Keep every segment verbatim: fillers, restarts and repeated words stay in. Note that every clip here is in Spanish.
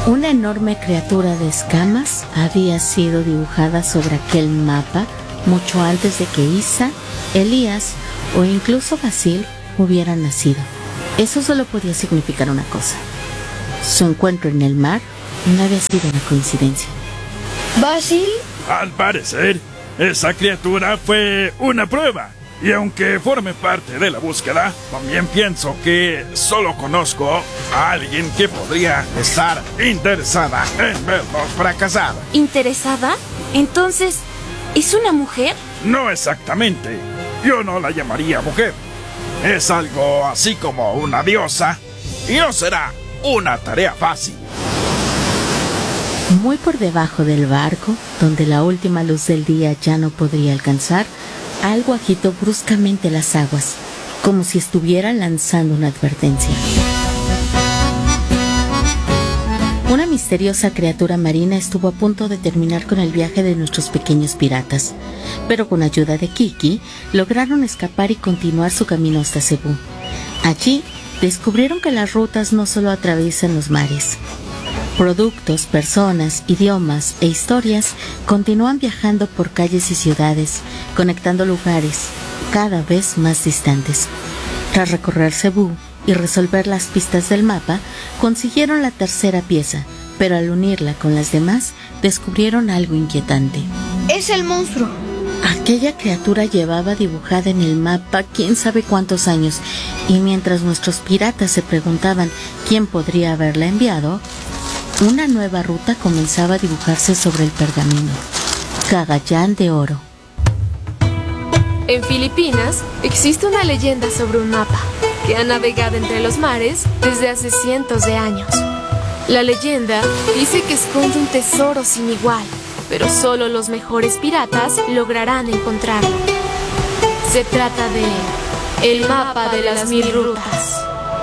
Una enorme criatura de escamas había sido dibujada sobre aquel mapa mucho antes de que Isa, Elías o incluso Basil hubieran nacido. Eso solo podía significar una cosa: su encuentro en el mar no había sido una coincidencia. ¿Basil? Al parecer, esa criatura fue una prueba. Y aunque forme parte de la búsqueda, también pienso que solo conozco a alguien que podría estar interesada en vernos fracasar. ¿Interesada? Entonces, ¿es una mujer? No exactamente. Yo no la llamaría mujer. Es algo así como una diosa. Y no será una tarea fácil. Muy por debajo del barco, donde la última luz del día ya no podría alcanzar, algo agitó bruscamente las aguas, como si estuviera lanzando una advertencia. Una misteriosa criatura marina estuvo a punto de terminar con el viaje de nuestros pequeños piratas, pero con ayuda de Kiki lograron escapar y continuar su camino hasta Cebú. Allí descubrieron que las rutas no solo atraviesan los mares. Productos, personas, idiomas e historias continúan viajando por calles y ciudades, conectando lugares cada vez más distantes. Tras recorrer Cebú y resolver las pistas del mapa, consiguieron la tercera pieza, pero al unirla con las demás, descubrieron algo inquietante. Es el monstruo. Aquella criatura llevaba dibujada en el mapa quién sabe cuántos años, y mientras nuestros piratas se preguntaban quién podría haberla enviado, una nueva ruta comenzaba a dibujarse sobre el pergamino. Cagayán de Oro. En Filipinas existe una leyenda sobre un mapa que ha navegado entre los mares desde hace cientos de años. La leyenda dice que esconde un tesoro sin igual, pero solo los mejores piratas lograrán encontrarlo. Se trata de el mapa de las mil rutas.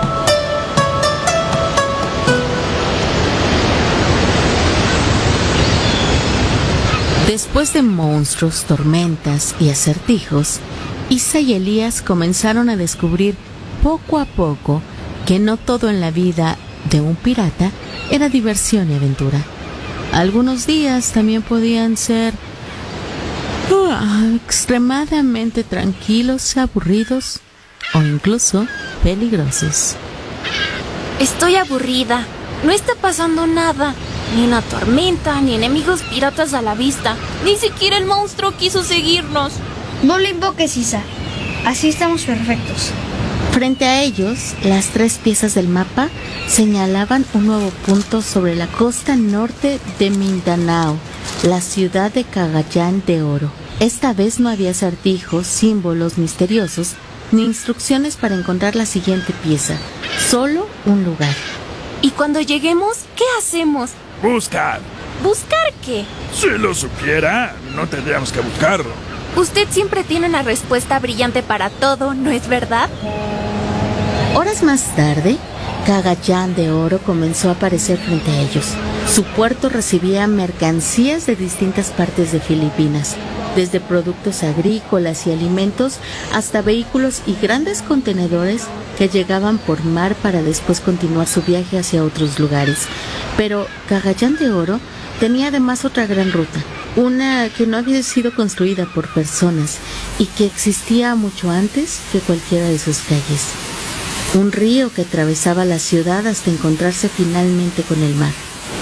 Después de monstruos, tormentas y acertijos, Isa y Elías comenzaron a descubrir poco a poco que no todo en la vida de un pirata era diversión y aventura. Algunos días también podían ser uh, extremadamente tranquilos, aburridos o incluso peligrosos. Estoy aburrida. No está pasando nada. Ni una tormenta, ni enemigos piratas a la vista. Ni siquiera el monstruo quiso seguirnos. No le invoques, Isa. Así estamos perfectos. Frente a ellos, las tres piezas del mapa señalaban un nuevo punto sobre la costa norte de Mindanao, la ciudad de Cagayán de Oro. Esta vez no había acertijos, símbolos misteriosos, ni instrucciones para encontrar la siguiente pieza. Solo un lugar. ¿Y cuando lleguemos, qué hacemos? Buscar. ¿Buscar qué? Si lo supiera, no tendríamos que buscarlo. Usted siempre tiene una respuesta brillante para todo, ¿no es verdad? Horas más tarde, Cagayán de Oro comenzó a aparecer frente a ellos. Su puerto recibía mercancías de distintas partes de Filipinas, desde productos agrícolas y alimentos hasta vehículos y grandes contenedores que llegaban por mar para después continuar su viaje hacia otros lugares. Pero Cagayán de Oro tenía además otra gran ruta, una que no había sido construida por personas y que existía mucho antes que cualquiera de sus calles. Un río que atravesaba la ciudad hasta encontrarse finalmente con el mar.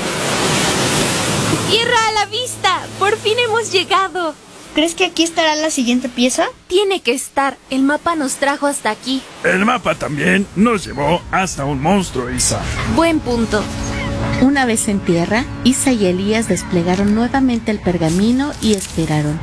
¡Tierra a la vista! ¡Por fin hemos llegado! ¿Crees que aquí estará la siguiente pieza? Tiene que estar. El mapa nos trajo hasta aquí. El mapa también nos llevó hasta un monstruo, Isa. Buen punto. Una vez en tierra, Isa y Elías desplegaron nuevamente el pergamino y esperaron.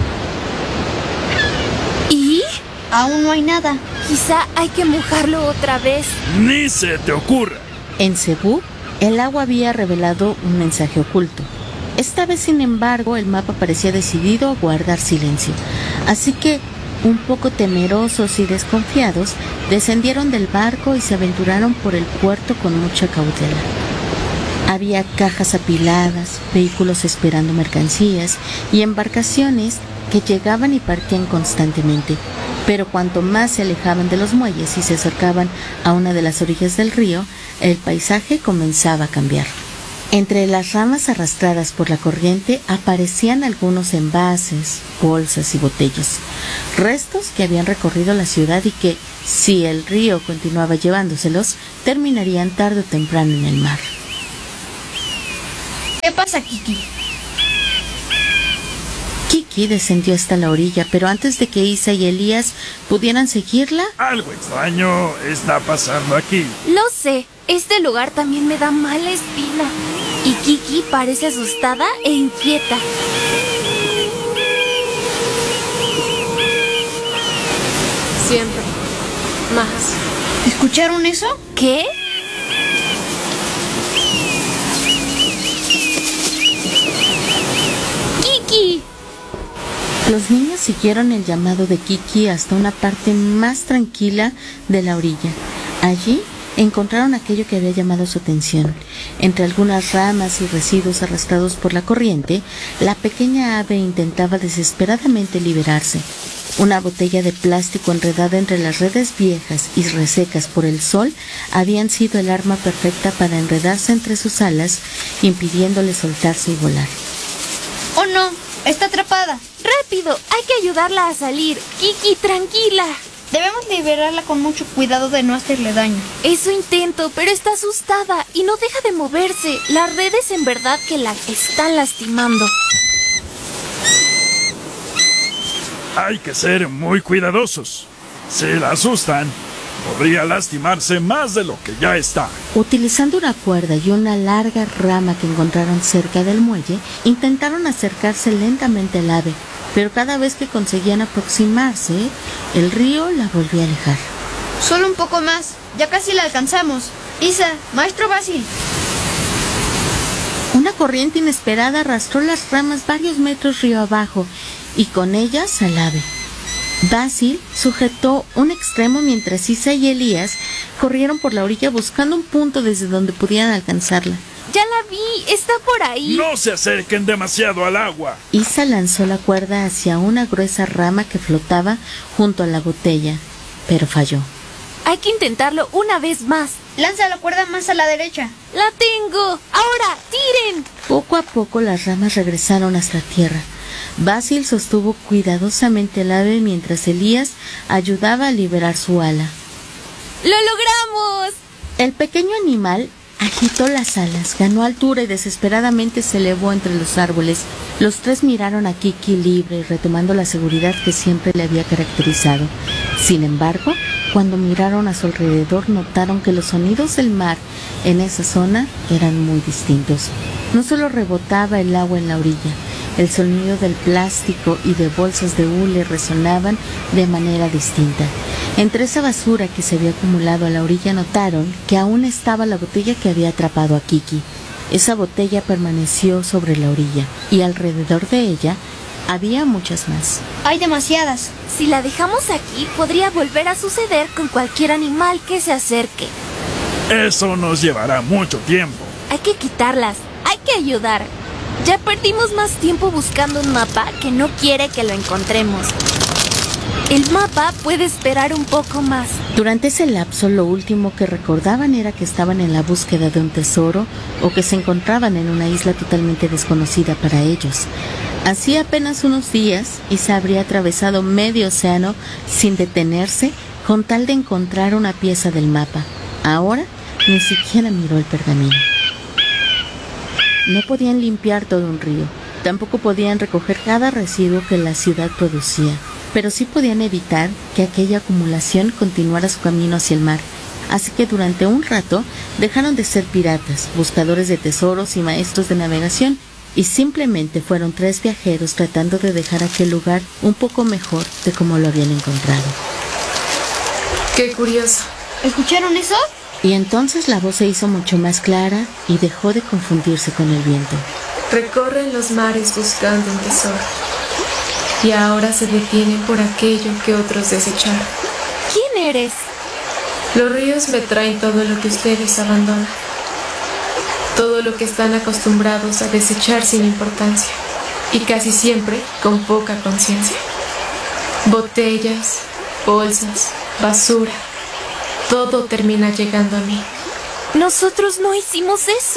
¿Y? Aún no hay nada. Quizá hay que mojarlo otra vez. Ni se te ocurra. En Cebú, el agua había revelado un mensaje oculto. Esta vez, sin embargo, el mapa parecía decidido a guardar silencio. Así que, un poco temerosos y desconfiados, descendieron del barco y se aventuraron por el puerto con mucha cautela. Había cajas apiladas, vehículos esperando mercancías y embarcaciones que llegaban y partían constantemente. Pero cuanto más se alejaban de los muelles y se acercaban a una de las orillas del río, el paisaje comenzaba a cambiar. Entre las ramas arrastradas por la corriente aparecían algunos envases, bolsas y botellas, restos que habían recorrido la ciudad y que, si el río continuaba llevándoselos, terminarían tarde o temprano en el mar. ¿Qué pasa, Kiki? Kiki descendió hasta la orilla, pero antes de que Isa y Elías pudieran seguirla... Algo extraño está pasando aquí. Lo sé, este lugar también me da mala espina. Y Kiki parece asustada e inquieta. Siempre. Más. ¿Escucharon eso? ¿Qué? ¡Kiki! Los niños siguieron el llamado de Kiki hasta una parte más tranquila de la orilla. Allí encontraron aquello que había llamado su atención. Entre algunas ramas y residuos arrastrados por la corriente, la pequeña ave intentaba desesperadamente liberarse. Una botella de plástico enredada entre las redes viejas y resecas por el sol habían sido el arma perfecta para enredarse entre sus alas, impidiéndole soltarse y volar. ¡Oh no! ¡Está atrapada! ¡Rápido! Hay que ayudarla a salir. Kiki, tranquila. Debemos liberarla con mucho cuidado de no hacerle daño. Eso intento, pero está asustada y no deja de moverse. Las redes en verdad que la están lastimando. Hay que ser muy cuidadosos. Si la asustan, podría lastimarse más de lo que ya está. Utilizando una cuerda y una larga rama que encontraron cerca del muelle, intentaron acercarse lentamente al ave, pero cada vez que conseguían aproximarse, el río la volvía a alejar. Solo un poco más. Ya casi la alcanzamos. Isa, maestro Basil. Una corriente inesperada arrastró las ramas varios metros río abajo y con ellas al ave. Basil sujetó un extremo mientras Isa y Elías corrieron por la orilla buscando un punto desde donde pudieran alcanzarla. ¡Ya la vi! ¡Está por ahí! No se acerquen demasiado al agua. Isa lanzó la cuerda hacia una gruesa rama que flotaba junto a la botella, pero falló. Hay que intentarlo una vez más. Lanza la cuerda más a la derecha. ¡La tengo! ¡Ahora, tiren! Poco a poco las ramas regresaron hasta tierra. Basil sostuvo cuidadosamente el ave mientras Elías ayudaba a liberar su ala. ¡Lo logramos! El pequeño animal agitó las alas, ganó altura y desesperadamente se elevó entre los árboles. Los tres miraron a Kiki libre, retomando la seguridad que siempre le había caracterizado. Sin embargo, cuando miraron a su alrededor, notaron que los sonidos del mar en esa zona eran muy distintos. No solo rebotaba el agua en la orilla, el sonido del plástico y de bolsas de hule resonaban de manera distinta. Entre esa basura que se había acumulado a la orilla notaron que aún estaba la botella que había atrapado a Kiki. Esa botella permaneció sobre la orilla y alrededor de ella había muchas más. Hay demasiadas. Si la dejamos aquí, podría volver a suceder con cualquier animal que se acerque. Eso nos llevará mucho tiempo. Hay que quitarlas. Hay que ayudar. Ya perdimos más tiempo buscando un mapa que no quiere que lo encontremos. El mapa puede esperar un poco más. Durante ese lapso, lo último que recordaban era que estaban en la búsqueda de un tesoro o que se encontraban en una isla totalmente desconocida para ellos. Hacía apenas unos días, Isa habría atravesado medio océano sin detenerse con tal de encontrar una pieza del mapa. Ahora, ni siquiera miró el pergamino. No podían limpiar todo un río, tampoco podían recoger cada residuo que la ciudad producía, pero sí podían evitar que aquella acumulación continuara su camino hacia el mar. Así que durante un rato dejaron de ser piratas, buscadores de tesoros y maestros de navegación, y simplemente fueron tres viajeros tratando de dejar aquel lugar un poco mejor de como lo habían encontrado. ¡Qué curioso! ¿Escucharon eso? Y entonces la voz se hizo mucho más clara y dejó de confundirse con el viento. Recorren los mares buscando un tesoro y ahora se detienen por aquello que otros desecharon. ¿Quién eres? Los ríos me traen todo lo que ustedes abandonan, todo lo que están acostumbrados a desechar sin importancia y casi siempre con poca conciencia. Botellas, bolsas, basura. Todo termina llegando a mí. Nosotros no hicimos eso.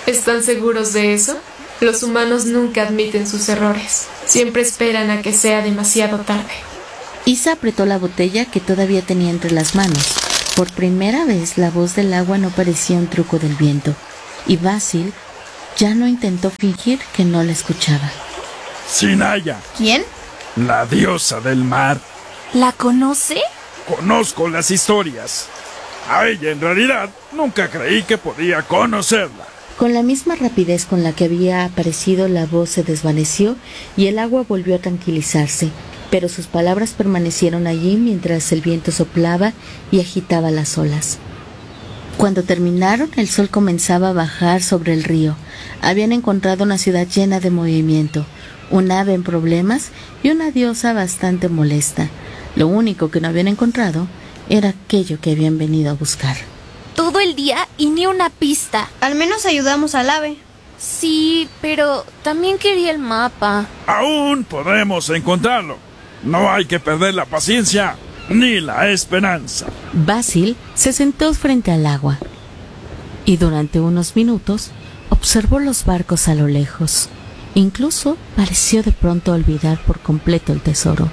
¿Están seguros de eso? Los humanos nunca admiten sus errores. Siempre esperan a que sea demasiado tarde. Isa apretó la botella que todavía tenía entre las manos. Por primera vez la voz del agua no parecía un truco del viento, y Basil ya no intentó fingir que no la escuchaba. Sinaya. ¿Quién? La diosa del mar. ¿La conoce? Conozco las historias. A ella en realidad nunca creí que podía conocerla. Con la misma rapidez con la que había aparecido, la voz se desvaneció y el agua volvió a tranquilizarse, pero sus palabras permanecieron allí mientras el viento soplaba y agitaba las olas. Cuando terminaron, el sol comenzaba a bajar sobre el río. Habían encontrado una ciudad llena de movimiento, un ave en problemas y una diosa bastante molesta. Lo único que no habían encontrado era aquello que habían venido a buscar. Todo el día y ni una pista. Al menos ayudamos al ave. Sí, pero también quería el mapa. Aún podemos encontrarlo. No hay que perder la paciencia ni la esperanza. Basil se sentó frente al agua y durante unos minutos observó los barcos a lo lejos. Incluso pareció de pronto olvidar por completo el tesoro.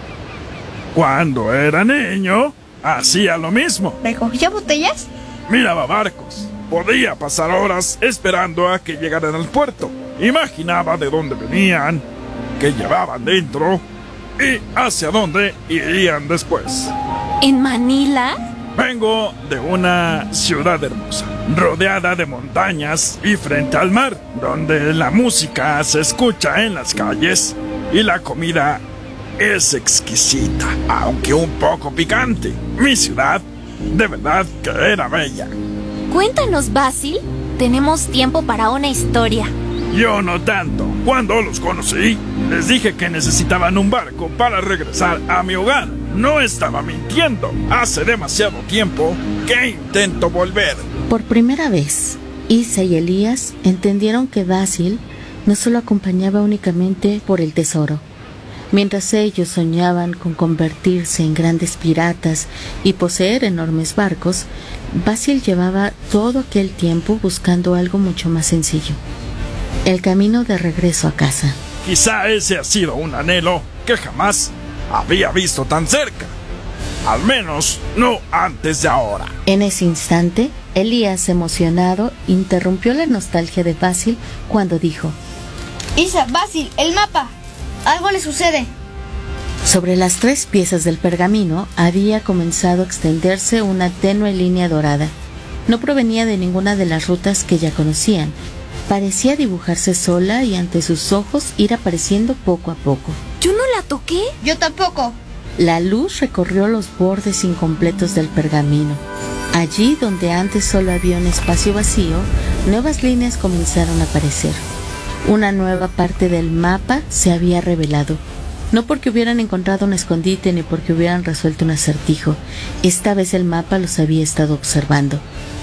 Cuando era niño, hacía lo mismo. ¿Recogía botellas? Miraba barcos. Podía pasar horas esperando a que llegaran al puerto. Imaginaba de dónde venían, qué llevaban dentro y hacia dónde irían después. ¿En Manila? Vengo de una ciudad hermosa, rodeada de montañas y frente al mar, donde la música se escucha en las calles y la comida es exquisita, aunque un poco picante. Mi ciudad, de verdad que era bella. Cuéntanos, Basil. Tenemos tiempo para una historia. Yo no tanto. Cuando los conocí, les dije que necesitaban un barco para regresar a mi hogar. No estaba mintiendo. Hace demasiado tiempo que intento volver. Por primera vez, Isa y Elías entendieron que Basil no solo acompañaba únicamente por el tesoro. Mientras ellos soñaban con convertirse en grandes piratas y poseer enormes barcos, Basil llevaba todo aquel tiempo buscando algo mucho más sencillo: el camino de regreso a casa. Quizá ese ha sido un anhelo que jamás había visto tan cerca. Al menos no antes de ahora. En ese instante, Elías, emocionado, interrumpió la nostalgia de Basil cuando dijo: Isa, Basil, el mapa. Algo le sucede. Sobre las tres piezas del pergamino había comenzado a extenderse una tenue línea dorada. No provenía de ninguna de las rutas que ya conocían. Parecía dibujarse sola y ante sus ojos ir apareciendo poco a poco. ¿Yo no la toqué? Yo tampoco. La luz recorrió los bordes incompletos del pergamino. Allí donde antes solo había un espacio vacío, nuevas líneas comenzaron a aparecer. Una nueva parte del mapa se había revelado. No porque hubieran encontrado un escondite ni porque hubieran resuelto un acertijo. Esta vez el mapa los había estado observando.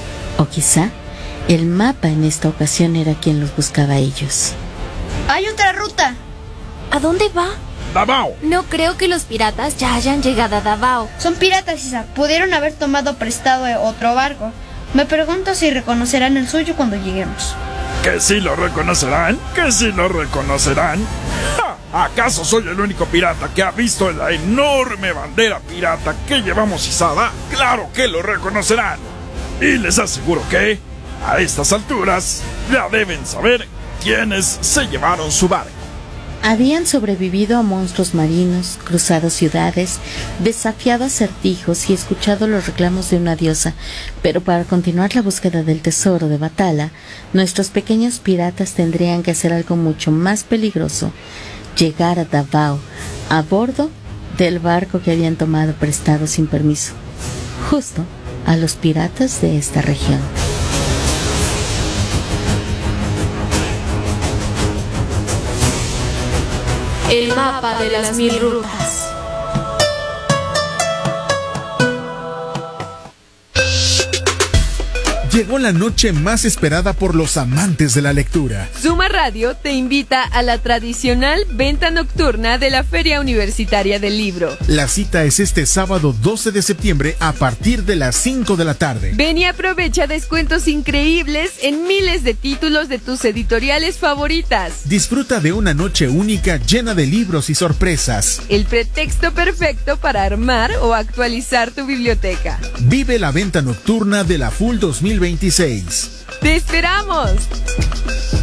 O quizá el mapa en esta ocasión era quien los buscaba a ellos. Hay otra ruta. ¿A dónde va? Davao. No creo que los piratas ya hayan llegado a Davao. Son piratas, Isa. Pudieron haber tomado prestado otro barco. Me pregunto si reconocerán el suyo cuando lleguemos. ¿Que sí lo reconocerán? ¿Que sí lo reconocerán? ¡Ja! ¿Acaso soy el único pirata que ha visto la enorme bandera pirata que llevamos izada? ¡Claro que lo reconocerán! Y les aseguro que, a estas alturas, ya deben saber quiénes se llevaron su barco. Habían sobrevivido a monstruos marinos, cruzado ciudades, desafiado acertijos y escuchado los reclamos de una diosa, pero para continuar la búsqueda del tesoro de Batala, nuestros pequeños piratas tendrían que hacer algo mucho más peligroso: llegar a Davao, a bordo del barco que habían tomado prestado sin permiso, justo a los piratas de esta región. El mapa de las mil rutas. Llegó la noche más esperada por los amantes de la lectura. Suma Radio te invita a la tradicional venta nocturna de la Feria Universitaria del Libro. La cita es este sábado doce de septiembre a partir de las cinco de la tarde. Ven y aprovecha descuentos increíbles en miles de títulos de tus editoriales favoritas. Disfruta de una noche única llena de libros y sorpresas. El pretexto perfecto para armar o actualizar tu biblioteca. Vive la venta nocturna de la F U L dos mil veintiséis. ¡Te esperamos!